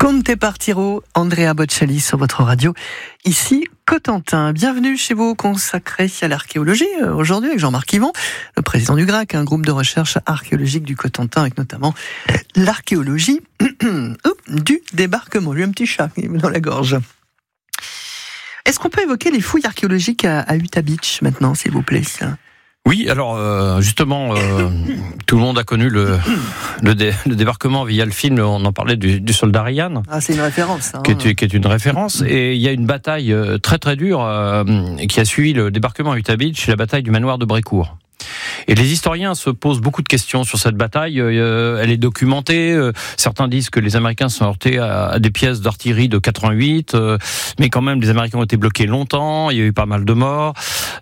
Conte Partiro, Andrea Bocelli sur votre radio. Ici, Cotentin. Bienvenue chez vous, consacré à l'archéologie. Aujourd'hui, avec Jean-Marc Yvon, le président du GRAC, un groupe de recherche archéologique du Cotentin, avec notamment l'archéologie du débarquement. Lui, un petit chat dans la gorge. Est-ce qu'on peut évoquer les fouilles archéologiques à Utah Beach maintenant, s'il vous plaît? Oui, alors justement, tout le monde a connu le débarquement via le film, on en parlait du soldat Ryan. Ah, c'est une référence. Hein. Qui est une référence. Et il y a une bataille très très dure qui a suivi le débarquement à Utah Beach, la bataille du manoir de Brécourt. Et les historiens se posent beaucoup de questions sur cette bataille. Elle est documentée. Certains disent que les Américains se sont heurtés à des pièces d'artillerie de 88, mais quand même les Américains ont été bloqués longtemps. Il y a eu pas mal de morts.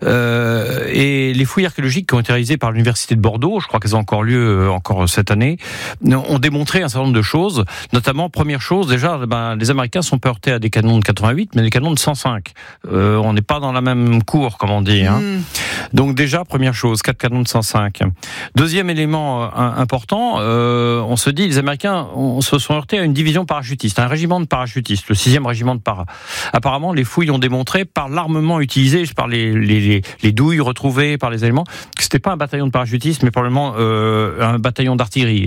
Et les fouilles archéologiques qui ont été réalisées par l'université de Bordeaux, je crois qu'elles ont encore lieu encore cette année, ont démontré un certain nombre de choses. Notamment, première chose, déjà, les Américains sont pas heurtés à des canons de 88, mais des canons de 105. On n'est pas dans la même cour, comme on dit. Hein. Donc déjà, première chose, 4 canons de 105. Deuxième élément important, on se dit, les Américains se sont heurtés à une division parachutiste, un régiment de parachutistes, le 6e régiment de para. Apparemment, les fouilles ont démontré, par l'armement utilisé, par les douilles retrouvées, par les éléments, que c'était pas un bataillon de parachutistes, mais probablement un bataillon d'artillerie.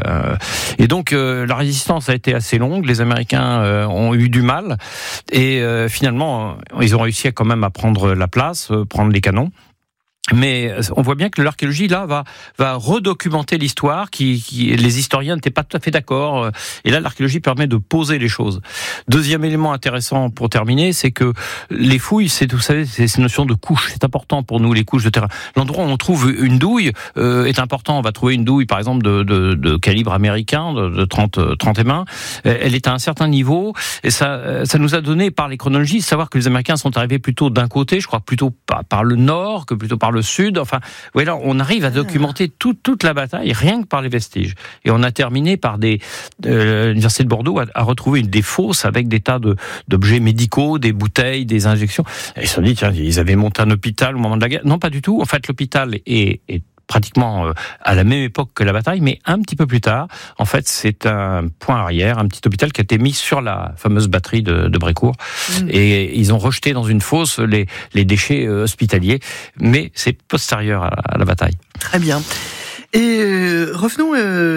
Et donc, la résistance a été assez longue, les Américains ont eu du mal, et finalement, ils ont réussi quand même à prendre la place, prendre les canons. Mais on voit bien que l'archéologie là va redocumenter l'histoire les historiens n'étaient pas tout à fait d'accord, et là l'archéologie permet de poser les choses. Deuxième élément intéressant pour terminer, c'est que les fouilles, vous savez, c'est ces notions de couches, c'est important pour nous, les couches de terrain. L'endroit où on trouve une douille est important. On va trouver une douille par exemple de calibre américain de 30 mm. Elle est à un certain niveau, et ça nous a donné par les chronologies de savoir que les Américains sont arrivés plutôt d'un côté, je crois plutôt par le nord que plutôt par le sud. Enfin, voilà, on arrive à documenter toute la bataille rien que par les vestiges. Et on a terminé par l'université de Bordeaux a retrouvé des fosses avec des tas d'objets médicaux, des bouteilles, des injections. Et ils se sont dit, tiens, ils avaient monté un hôpital au moment de la guerre. Non, pas du tout. En fait, l'hôpital est pratiquement à la même époque que la bataille, mais un petit peu plus tard. En fait, c'est un point arrière, un petit hôpital qui a été mis sur la fameuse batterie de Brécourt. Et ils ont rejeté dans une fosse les déchets hospitaliers, mais c'est postérieur à la bataille. Très bien. Et revenons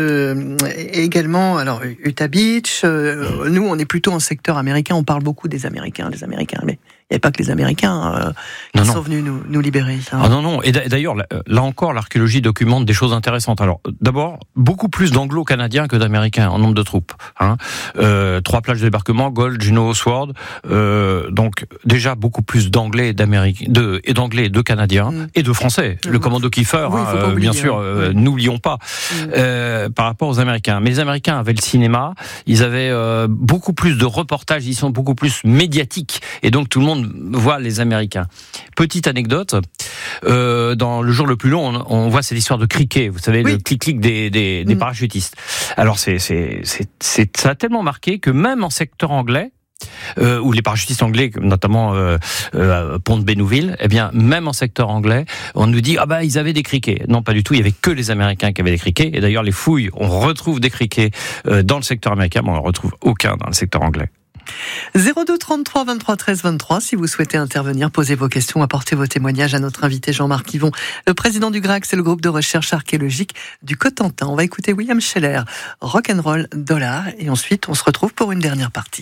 également, alors Utah Beach, nous on est plutôt en secteur américain, on parle beaucoup des Américains, mais il n'y avait pas que les Américains qui sont venus nous libérer. Hein. Ah non, et d'ailleurs, là encore, l'archéologie documente des choses intéressantes. Alors, d'abord, beaucoup plus d'Anglo-Canadiens que d'Américains en nombre de troupes. 3 plages de débarquement, Gold, Juno, Sword. Donc, déjà, beaucoup plus d'Anglais et de Canadiens, et de Français. Le commando Kiefer, oui, oublier, bien sûr, n'oublions pas, par rapport aux Américains. Mais les Américains avaient le cinéma, ils avaient beaucoup plus de reportages, ils sont beaucoup plus médiatiques, et donc tout le monde voit les Américains. Petite anecdote, dans Le jour le plus long, on voit cette histoire de criquet, vous savez, le clic-clic des parachutistes. Alors ça a tellement marqué que même en secteur anglais, où les parachutistes anglais, notamment Pont de Bénouville, eh bien, même en secteur anglais, on nous dit ils avaient des criquets. Non, pas du tout. Il y avait que les Américains qui avaient des criquets. Et d'ailleurs, les fouilles, on retrouve des criquets dans le secteur américain, mais on ne retrouve aucun dans le secteur anglais. 02 33 23 13 23, si vous souhaitez intervenir, posez vos questions, apportez vos témoignages à notre invité Jean-Marc Yvon, le président du GRAC, c'est le groupe de recherche archéologique du Cotentin. On va écouter William Scheller, Rock'n'Roll Dollar, et ensuite on se retrouve pour une dernière partie.